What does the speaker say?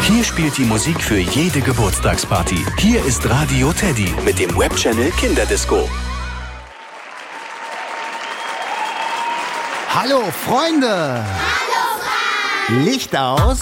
Hier spielt die Musik für jede Geburtstagsparty. Hier ist Radio Teddy mit dem Webchannel Kinderdisco. Hallo Freunde! Hallo Frank! Licht aus!